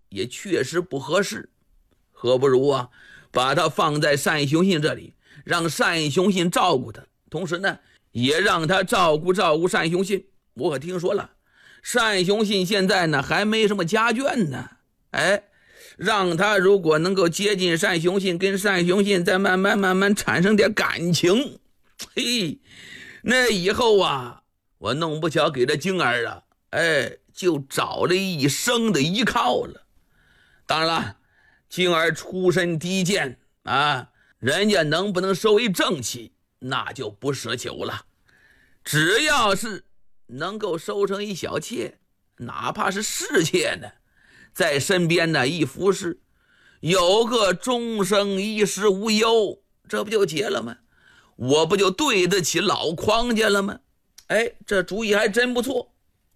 也确实不合适，何不如啊，把他放在单雄信这里，让单雄信照顾他，同时呢，也让他照顾单雄信。我可听说了，单雄信现在呢还没什么家眷呢，让他如果能够接近单雄信，跟单雄信再慢慢产生点感情，嘿，那以后啊，我弄不巧给这晶儿啊，就找了一生的依靠了。当然了，晶儿出身低贱啊，人家能不能收为正妻，那就不奢求了。只要是能够收成一小妾，哪怕是侍妾呢，在身边呢一服侍，有个终生衣食无忧，这不就结了吗？我不就对得起老匡家了吗？这主意还真不错，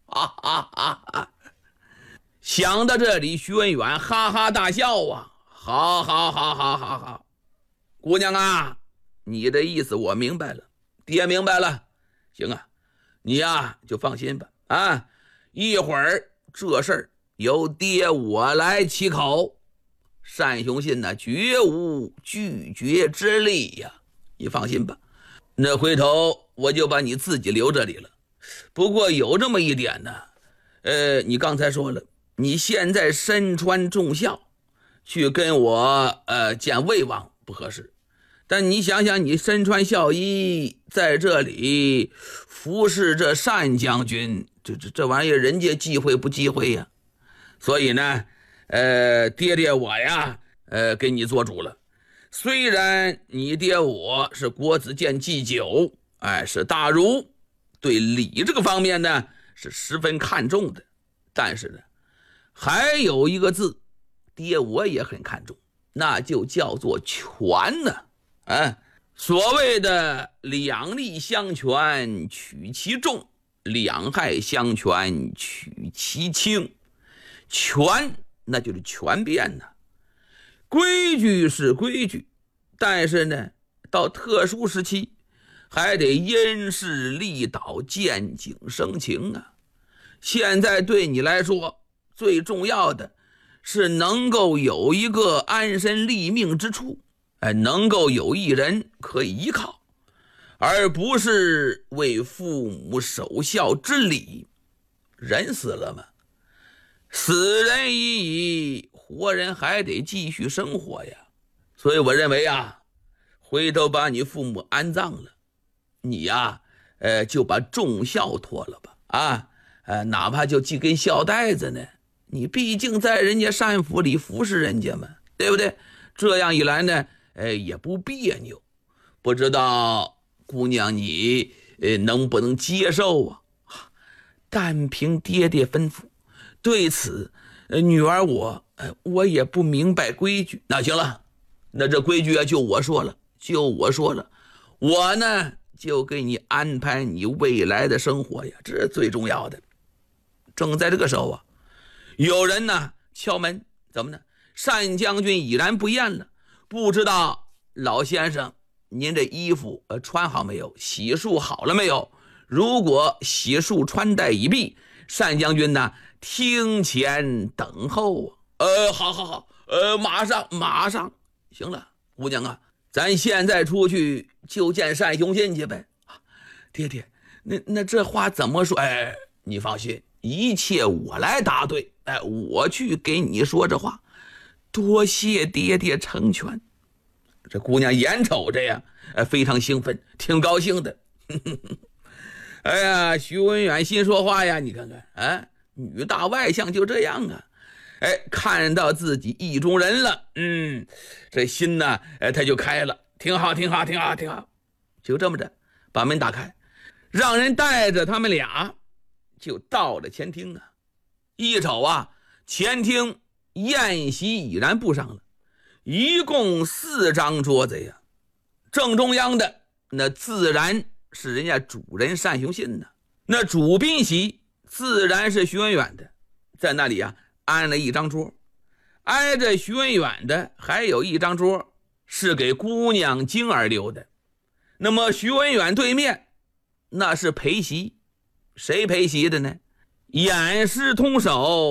想到这里，徐文远哈哈大笑啊，好，姑娘啊，你的意思我明白了，爹明白了，行啊，你呀就放心吧，一会儿这事儿由爹我来起口，单雄信呢绝无拒绝之力呀，你放心吧。那回头我就把你自己留这里了。不过有这么一点呢，你刚才说了，你现在身穿重孝，去跟我见魏王不合适。但你想想，你身穿孝衣在这里服侍着单将军，这玩意儿人家忌讳不忌讳呀？所以呢，爹我呀，给你做主了。虽然你爹我是国子监祭酒，是大儒，对礼这个方面呢是十分看重的，但是呢，还有一个字，爹我也很看重，那就叫做权呢。所谓的两利相权取其重，两害相权取其轻。权那就是权变呢，规矩是规矩，但是呢，到特殊时期还得因势利导，见景生情啊。现在对你来说最重要的是能够有一个安身立命之处，能够有一人可以依靠，而不是为父母守孝之礼。人死了嘛，死人已矣，活人还得继续生活呀。所以我认为啊，回头把你父母安葬了，你呀，就把重孝托了吧，哪怕就系根孝带子呢，你毕竟在人家单府里服侍人家嘛，对不对？这样一来呢，也不别扭。不知道姑娘你能不能接受啊？但凭爹吩咐，对此女儿我也不明白规矩。那行了，那这规矩就我说了，我呢就给你安排你未来的生活呀，这是最重要的。正在这个时候啊，有人呢敲门，怎么呢？单将军已然不厌了，不知道老先生您这衣服穿好没有，洗漱好了没有？如果洗漱穿戴已毕，单将军呢厅前等候。好，马上。行了，姑娘啊，咱现在出去就见单雄信去呗。爹，那这话怎么说？你放心，一切我来答对。我去给你说这话。多谢爹成全。这姑娘眼瞅着呀，非常兴奋，挺高兴的。哎呀，徐文远心说话呀，你看看，女大外向就这样啊。看到自己意中人了，这心呢，他就开了，挺好。就这么着，把门打开，让人带着他们俩就到了前厅啊。一瞅啊，前厅宴席已然布上了，一共4张桌子呀。正中央的那自然是人家主人单雄信的，那主宾席自然是徐文远的，在那里啊安了一张桌，挨着徐文远的还有一张桌是给姑娘晶儿留的。那么徐文远对面那是陪席，谁陪席的呢？偃师通手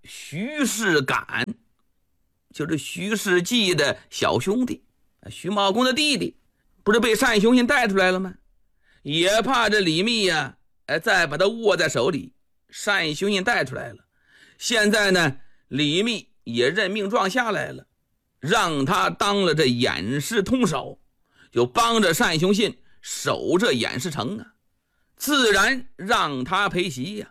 徐世感，就是徐世绩的小兄弟，徐茂公的弟弟，不是被单雄信带出来了吗？也怕这李密呀，再把他握在手里。单雄信带出来了，现在呢，李密也任命状下来了，让他当了这偃师通守，就帮着单雄信守着偃师城啊，自然让他陪席呀。